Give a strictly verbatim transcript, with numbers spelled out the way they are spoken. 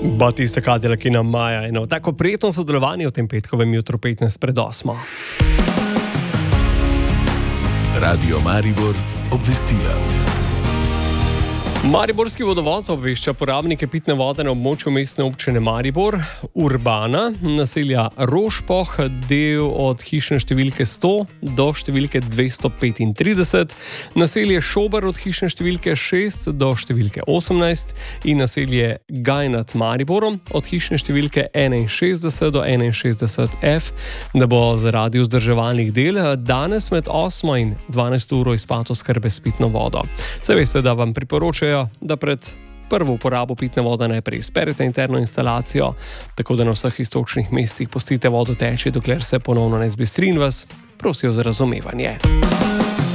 Batista Cadillac in Maja. Eno tako prijetno sodelovanje v tem petkovem jutru petnajst pred osmo. Radio Maribor obvestila. Mariborski vodovod obvešča porabnike pitne vode na območju mestne občine Maribor, Urbana, naselja Rošpoh, del od hišne številke sto do številke dvesto petintrideset, naselje Šober od hišne številke šest do številke osemnajst in naselje Gaj nad Mariborom od hišne številke enainšestdeset do enainšestdeset F, da bo zaradi vzdrževalnih del danes med osmo in dvanajsto uro izpadlo oskrbe s pitno vodo. Saj veste, da vam priporočajo, da pred prvo uporabo pitne vode najprej izperete interno instalacijo, tako da na vseh iztočnih mestih pustite vodo teči, dokler se ponovno ne zbistri in vas prosijo za razumevanje.